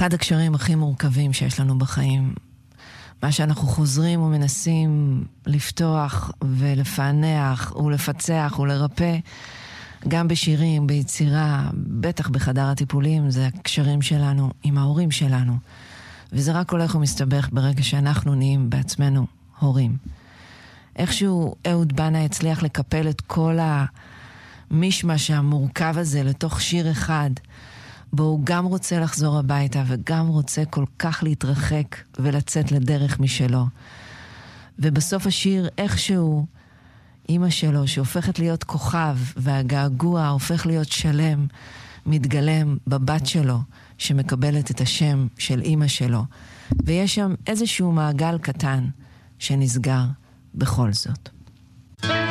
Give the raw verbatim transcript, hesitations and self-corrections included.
אחד הקשרים הכי מורכבים שיש לנו בחיים. מה שאנחנו חוזרים ומנסים לפתוח ולפענח ולפצח ולרפא, גם בשירים, ביצירה, בטח בחדר הטיפולים, זה הקשרים שלנו עם ההורים שלנו. וזה רק הולך ומסתבך ברגע שאנחנו נהיים בעצמנו הורים. איכשהו אהוד בנה הצליח לקפל את כל המשמש המורכב הזה לתוך שיר אחד, בו הוא גם רוצה לחזור הביתה וגם רוצה כל כך להתרחק ולצאת לדרך משלו. ובסוף השיר איכשהו אמא שלו שהופכת להיות כוכב והגעגוע הופך להיות שלם, מתגלם בבת שלו שמקבלת את השם של אמא שלו. ויש שם איזשהו מעגל קטן שנסגר בכל זאת.